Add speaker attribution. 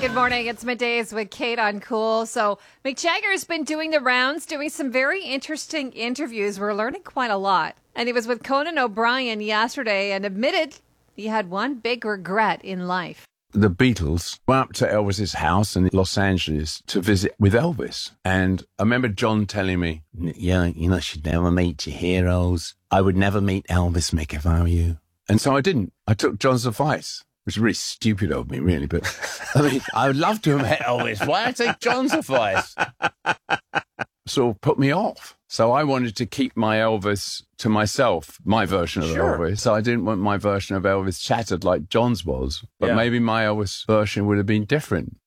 Speaker 1: Good morning. It's Middays with Kate on Cool. So Mick Jagger's been doing the rounds, doing some very interesting interviews. We're learning quite a lot. And he was with Conan O'Brien yesterday and admitted he had one big regret in life.
Speaker 2: The Beatles went up to Elvis's house in Los Angeles to visit with Elvis. And I remember John telling me, yeah, you should never meet your heroes. I would never meet Elvis, Mick, if I were you. And so I didn't. I took John's advice, which is really stupid of me, really. But I mean, I would love to have met Elvis. Why did I take John's advice? Sort of put me off. So I wanted to keep my Elvis to myself, my version of Elvis. So I didn't want my version of Elvis shattered like John's was. But maybe my Elvis version would have been different.